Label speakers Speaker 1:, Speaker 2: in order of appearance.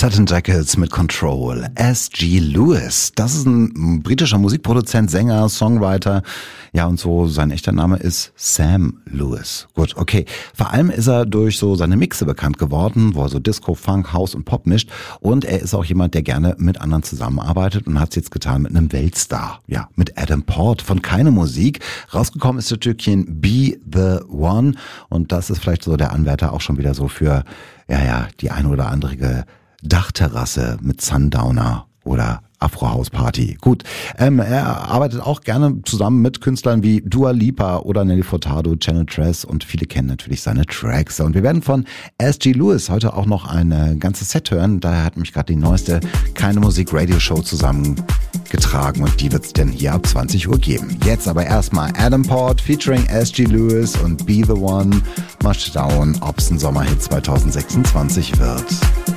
Speaker 1: Satin Jackets mit Control. S.G. Lewis, das ist ein britischer Musikproduzent, Sänger, Songwriter. Ja, und so sein echter Name ist Sam Lewis. Gut, okay. Vor allem ist er durch so seine Mixe bekannt geworden, wo er so Disco, Funk, House und Pop mischt. Und er ist auch jemand, der gerne mit anderen zusammenarbeitet und hat es jetzt getan mit einem Weltstar. Ja, mit Adam Port von Keine Musik. Rausgekommen ist das Stückchen Be the One. Und das ist vielleicht so der Anwärter auch schon wieder so für, die ein oder andere Dachterrasse mit Sundowner oder Afro-House-Party. Gut, er arbeitet auch gerne zusammen mit Künstlern wie Dua Lipa oder Nelly Furtado, Channel Tres und viele kennen natürlich seine Tracks. Und wir werden von S.G. Lewis heute auch noch ein ganzes Set hören. Daher hat mich gerade die neueste Keine Musik Radio Show zusammengetragen und die wird es denn hier ab 20 Uhr geben. Jetzt aber erstmal Adam Port featuring S.G. Lewis und Be the One. Mal schauen, ob es ein Sommerhit 2026 wird.